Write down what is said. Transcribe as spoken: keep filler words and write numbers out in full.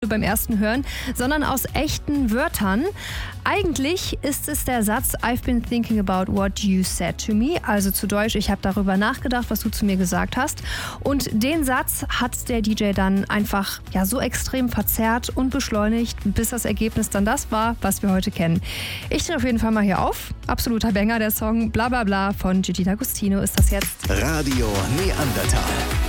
beim ersten Hören, sondern aus echten Wörtern. Eigentlich ist es der Satz I've been thinking about what you said to me, also zu Deutsch, ich habe darüber nachgedacht, was du zu mir gesagt hast. Und den Satz hat der D J dann einfach ja so extrem verzerrt und beschleunigt, bis das Ergebnis dann das war, was wir heute kennen. Ich stehe auf jeden Fall mal hier auf. Absoluter Banger, der Song Bla Bla Bla von Gigi D'Agostino ist das jetzt. Radio Neandertal.